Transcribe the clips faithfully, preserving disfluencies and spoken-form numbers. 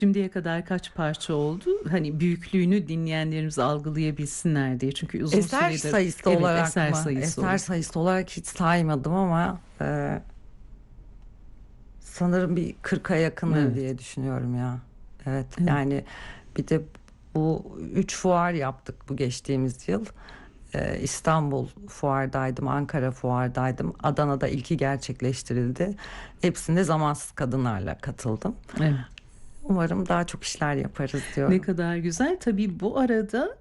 Şimdiye kadar kaç parça oldu? Hani büyüklüğünü dinleyenlerimiz algılayabilsinler diye. Çünkü uzun Eser süredir, sayısı evet, olarak eser mı? sayısı Eser olarak. sayısı olarak hiç saymadım ama e, sanırım bir kırka yakındır Evet. diye düşünüyorum ya. Evet, Evet. yani bir de bu üç fuar yaptık bu geçtiğimiz yıl. E, İstanbul fuardaydım, Ankara fuardaydım. Adana'da ilki gerçekleştirildi. Hepsinde zamansız kadınlarla katıldım. Evet. Umarım daha çok işler yaparız Ne diyorum. kadar güzel. Tabii bu arada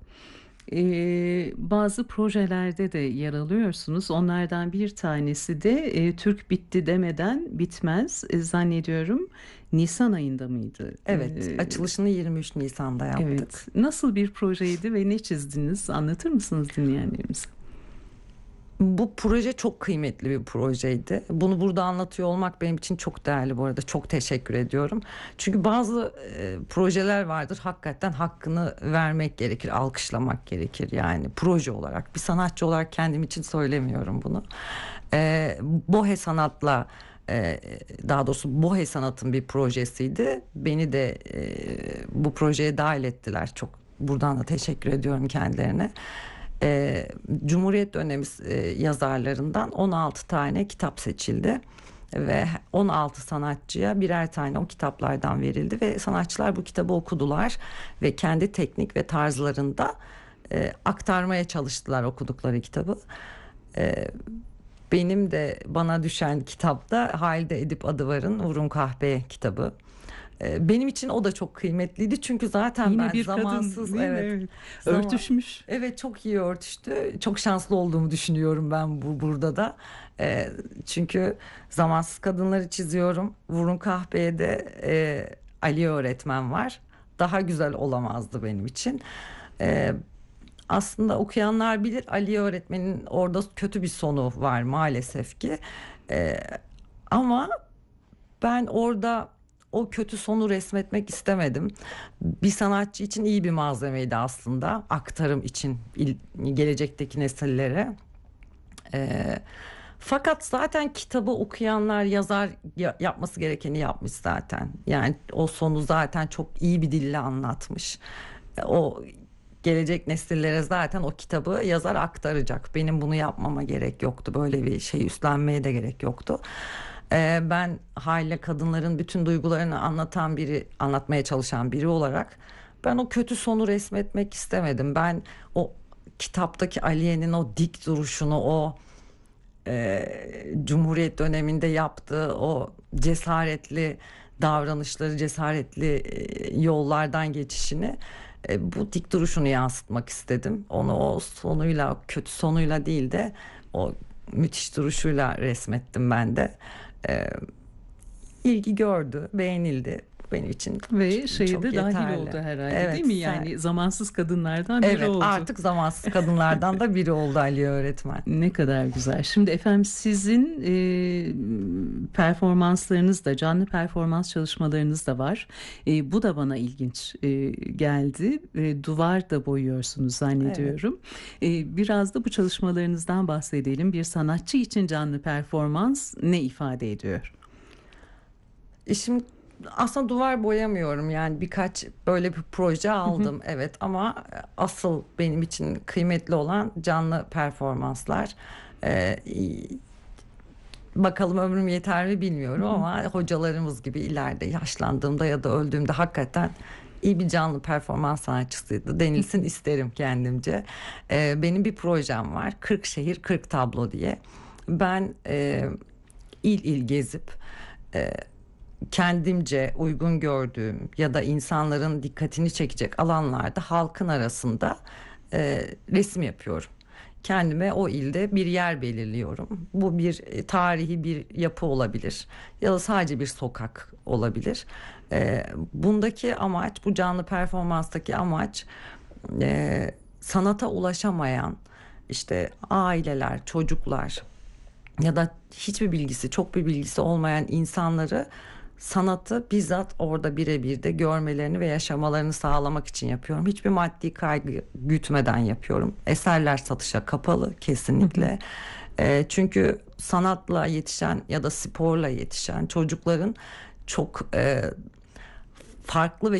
e, bazı projelerde de yer alıyorsunuz. Onlardan bir tanesi de e, Türk bitti demeden bitmez. E, zannediyorum Nisan ayında mıydı? E, Evet, açılışını yirmi üç Nisan'da yaptık. evet. Nasıl bir projeydi ve ne çizdiniz? Anlatır mısınız dinleyenlerimize? Bu proje çok kıymetli bir projeydi. Bunu burada anlatıyor olmak benim için çok değerli bu arada. Çok teşekkür ediyorum. Çünkü bazı e, projeler vardır. Hakikaten hakkını vermek gerekir, alkışlamak gerekir. Yani proje olarak, bir sanatçı olarak kendim için söylemiyorum bunu. E, Bohe Sanat'la e, daha doğrusu Bohe Sanat'ın bir projesiydi. Beni de e, bu projeye dahil ettiler. Çok buradan da teşekkür ediyorum kendilerine. E, Cumhuriyet dönemi e, yazarlarından on altı tane kitap seçildi ve on altı sanatçıya birer tane o kitaplardan verildi ve sanatçılar bu kitabı okudular ve kendi teknik ve tarzlarında e, aktarmaya çalıştılar okudukları kitabı. E, Benim de bana düşen kitapta Halide Edip Adıvar'ın Vurun Kahpe kitabı. E, benim için o da çok kıymetliydi çünkü zaten Yine ben bir kadın zamansız, değil mi? evet, Evet. zaman Örtüşmüş. evet, çok iyi örtüştü. Çok şanslı olduğumu düşünüyorum ben bu burada da. E, çünkü zamansız kadınları çiziyorum. Vurun Kahpe'ye de e, Ali öğretmen var. Daha güzel olamazdı benim için. E, Aslında okuyanlar bilir, Ali öğretmenin orada kötü bir sonu var maalesef ki. E, Ama ben orada o kötü sonu resmetmek istemedim. Bir sanatçı için iyi bir malzemeydi aslında. Aktarım için il- gelecekteki nesillere. Ee, Fakat zaten kitabı okuyanlar, yazar ya- yapması gerekeni yapmış zaten. Yani o sonu zaten çok iyi bir dille anlatmış. E, O gelecek nesillere zaten o kitabı yazar aktaracak. Benim bunu yapmama gerek yoktu. Böyle bir şey üstlenmeye de gerek yoktu. Ee, ben haliyle kadınların bütün duygularını anlatan biri, anlatmaya çalışan biri olarak ben o kötü sonu resmetmek istemedim. Ben o kitaptaki Aliye'nin o dik duruşunu, o e, Cumhuriyet döneminde yaptığı o cesaretli davranışları, cesaretli e, yollardan geçişini, e, bu dik duruşunu yansıtmak istedim. Onu o sonuyla, kötü sonuyla değil de o müthiş duruşuyla resmettim ben de. E, ilgi gördü, beğenildi. Benim için Ve şeye çok de dahil yeterli. oldu herhalde değil Evet, mi? sen, Yani zamansız kadınlardan biri evet, oldu. artık zamansız kadınlardan da biri oldu Ali öğretmen. Ne kadar güzel. Şimdi efendim sizin e, performanslarınız da, canlı performans çalışmalarınız da var. E, bu da bana ilginç e, geldi. E, duvar da boyuyorsunuz Evet. zannediyorum. E, biraz da bu çalışmalarınızdan bahsedelim. Bir sanatçı için canlı performans ne ifade ediyor? İşim aslında duvar boyamıyorum, yani birkaç böyle bir proje Hı hı. aldım, evet, ama asıl benim için kıymetli olan canlı performanslar. Ee, Bakalım ömrüm yeter mi Hı bilmiyorum hı. ama hocalarımız gibi ileride yaşlandığımda ya da öldüğümde hakikaten iyi bir canlı performans sanatçısıydı denilsin isterim kendimce. Ee, benim bir projem var, kırk şehir kırk tablo diye. Ben e, il il gezip e, kendimce uygun gördüğüm ya da insanların dikkatini çekecek alanlarda halkın arasında e, resim yapıyorum. Kendime o ilde bir yer belirliyorum. Bu bir e, tarihi bir yapı olabilir ya da sadece bir sokak olabilir. E, bundaki amaç, bu canlı performanstaki amaç, e, sanata ulaşamayan işte aileler, çocuklar ya da hiçbir bilgisi, çok bir bilgisi olmayan insanları sanatı bizzat orada birebir de görmelerini ve yaşamalarını sağlamak için yapıyorum. Hiçbir maddi kaygı gütmeden yapıyorum. Eserler satışa kapalı Hı hı. kesinlikle. Eee, çünkü sanatla yetişen ya da sporla yetişen çocukların çok eee, farklı ve